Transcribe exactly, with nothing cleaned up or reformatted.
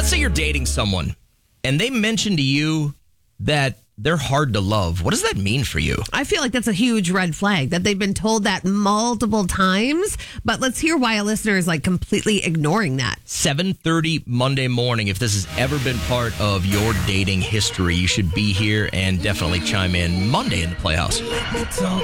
say you're dating someone and they mention to you that they're hard to love. What does that mean for you? I feel like that's a huge red flag that they've been told that multiple times. But let's hear why a listener is like completely ignoring that. seven thirty Monday morning. If this has ever been part of your dating history, you should be here and definitely chime in Monday in the Playhouse.